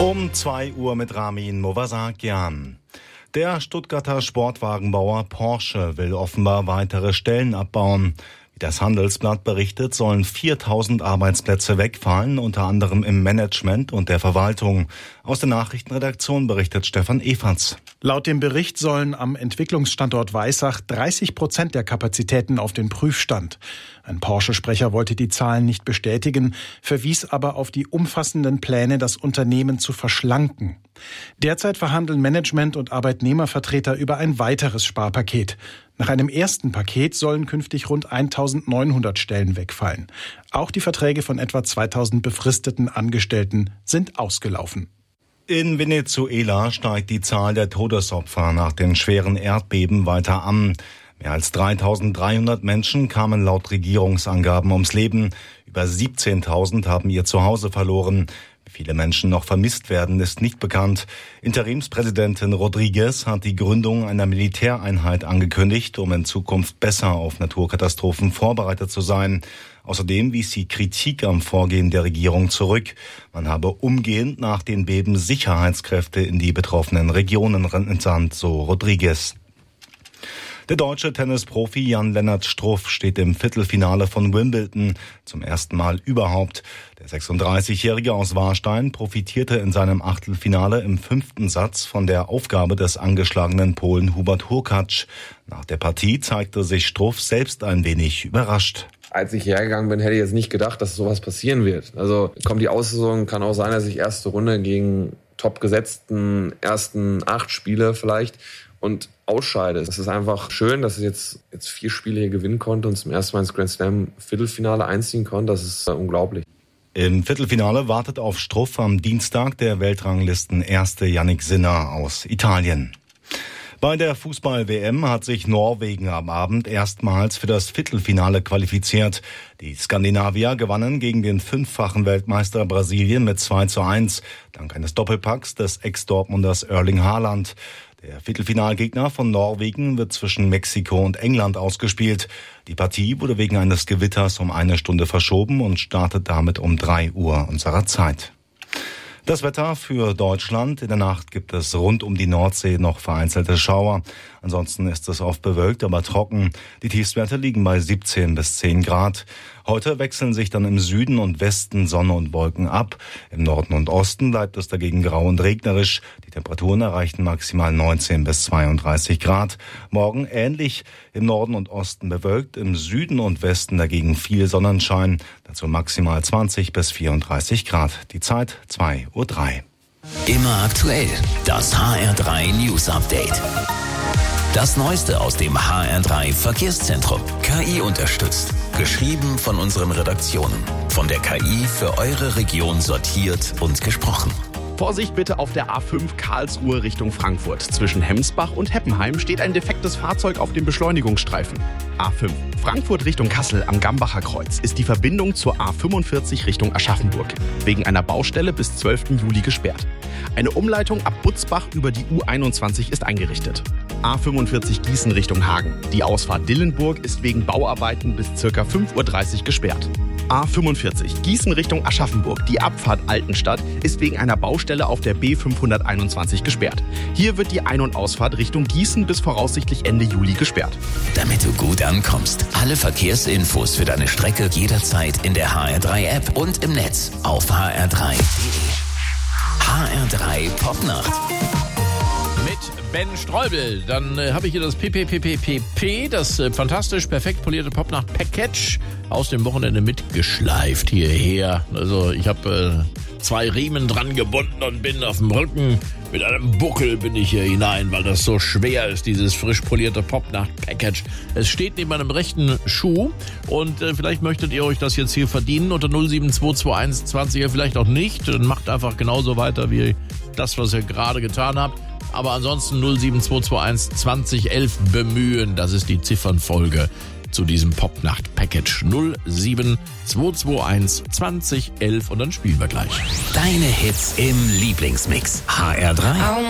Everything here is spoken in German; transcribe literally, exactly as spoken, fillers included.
Um zwei Uhr mit Ramin Movasakian. Der Stuttgarter Sportwagenbauer Porsche will offenbar weitere Stellen abbauen. Wie das Handelsblatt berichtet, sollen viertausend Arbeitsplätze wegfallen, unter anderem im Management und der Verwaltung. Aus der Nachrichtenredaktion berichtet Stefan Everts. Laut dem Bericht sollen am Entwicklungsstandort Weissach dreißig Prozent der Kapazitäten auf den Prüfstand. Ein Porsche-Sprecher wollte die Zahlen nicht bestätigen, verwies aber auf die umfassenden Pläne, das Unternehmen zu verschlanken. Derzeit verhandeln Management und Arbeitnehmervertreter über ein weiteres Sparpaket. Nach einem ersten Paket sollen künftig rund eintausendneunhundert Stellen wegfallen. Auch die Verträge von etwa zweitausend befristeten Angestellten sind ausgelaufen. In Venezuela steigt die Zahl der Todesopfer nach den schweren Erdbeben weiter an. Mehr als dreitausenddreihundert Menschen kamen laut Regierungsangaben ums Leben. Über siebzehntausend haben ihr Zuhause verloren. Wie viele Menschen noch vermisst werden, ist nicht bekannt. Interimspräsidentin Rodriguez hat die Gründung einer Militäreinheit angekündigt, um in Zukunft besser auf Naturkatastrophen vorbereitet zu sein. Außerdem wies sie Kritik am Vorgehen der Regierung zurück. Man habe umgehend nach den Beben Sicherheitskräfte in die betroffenen Regionen entsandt, so Rodriguez. Der deutsche Tennisprofi Jan-Lennart Struff steht im Viertelfinale von Wimbledon zum ersten Mal überhaupt. Der sechsunddreißigjährige aus Warstein profitierte in seinem Achtelfinale im fünften Satz von der Aufgabe des angeschlagenen Polen Hubert Hurkacz. Nach der Partie zeigte sich Struff selbst ein wenig überrascht. Als ich hergegangen bin, hätte ich jetzt nicht gedacht, dass sowas passieren wird. Also kommt die Auslosung, kann auch sein, dass ich erste Runde gegen top gesetzten ersten acht Spiele vielleicht und ausscheide. Es ist einfach schön, dass ich jetzt, jetzt vier Spiele hier gewinnen konnte und zum ersten Mal ins Grand Slam Viertelfinale einziehen konnte. Das ist äh, unglaublich. Im Viertelfinale wartet auf Struff am Dienstag der Weltranglisten erste Yannick Sinner aus Italien. Bei der Fußball-W M hat sich Norwegen am Abend erstmals für das Viertelfinale qualifiziert. Die Skandinavier gewannen gegen den fünffachen Weltmeister Brasilien mit zwei zu eins, dank eines Doppelpacks des Ex-Dortmunders Erling Haaland. Der Viertelfinalgegner von Norwegen wird zwischen Mexiko und England ausgespielt. Die Partie wurde wegen eines Gewitters um eine Stunde verschoben und startet damit um drei Uhr unserer Zeit. Das Wetter für Deutschland. In der Nacht gibt es rund um die Nordsee noch vereinzelte Schauer. Ansonsten ist es oft bewölkt, aber trocken. Die Tiefstwerte liegen bei siebzehn bis zehn Grad. Heute wechseln sich dann im Süden und Westen Sonne und Wolken ab. Im Norden und Osten bleibt es dagegen grau und regnerisch. Die Temperaturen erreichen maximal neunzehn bis zweiunddreißig Grad. Morgen ähnlich, im Norden und Osten bewölkt, im Süden und Westen dagegen viel Sonnenschein. Dazu maximal zwanzig bis vierunddreißig Grad. Die Zeit zwei Uhr drei. Immer aktuell. Das H R drei News Update. Das Neueste aus dem H R drei Verkehrszentrum. K I unterstützt. Geschrieben von unseren Redaktionen. Von der K I für eure Region sortiert und gesprochen. Vorsicht bitte auf der A fünf Karlsruhe Richtung Frankfurt. Zwischen Hemsbach und Heppenheim steht ein defektes Fahrzeug auf dem Beschleunigungsstreifen. A fünf Frankfurt Richtung Kassel am Gambacher Kreuz ist die Verbindung zur A fünfundvierzig Richtung Aschaffenburg wegen einer Baustelle bis zwölften Juli gesperrt. Eine Umleitung ab Butzbach über die U einundzwanzig ist eingerichtet. A fünfundvierzig Gießen Richtung Hagen. Die Ausfahrt Dillenburg ist wegen Bauarbeiten bis ca. fünf Uhr dreißig gesperrt. A fünfundvierzig Gießen Richtung Aschaffenburg. Die Abfahrt Altenstadt ist wegen einer Baustelle auf der B fünfhunderteinundzwanzig gesperrt. Hier wird die Ein- und Ausfahrt Richtung Gießen bis voraussichtlich Ende Juli gesperrt. Damit du gut ankommst, alle Verkehrsinfos für deine Strecke jederzeit in der H R drei App und im Netz auf h r drei punkt de. H R drei Popnacht. Mit Ben Streubel. Dann äh, habe ich hier das P P P P P P, das äh, fantastisch perfekt polierte Popnacht-Package aus dem Wochenende mitgeschleift hierher. Also ich habe äh, zwei Riemen dran gebunden und bin auf dem Rücken. Mit einem Buckel bin ich hier hinein, weil das so schwer ist, dieses frisch polierte Popnacht-Package. Es steht neben meinem rechten Schuh und äh, vielleicht möchtet ihr euch das jetzt hier verdienen unter null sieben zwei zwei eins zwanzig, vielleicht auch nicht. Dann macht einfach genauso weiter wie das, was ihr gerade getan habt. Aber ansonsten null sieben zwei zwei eins zwanzig elf bemühen. Das ist die Ziffernfolge zu diesem Popnacht-Package. null sieben zwei zwei eins zwanzig elf und dann spielen wir gleich. Deine Hits im Lieblingsmix. H R drei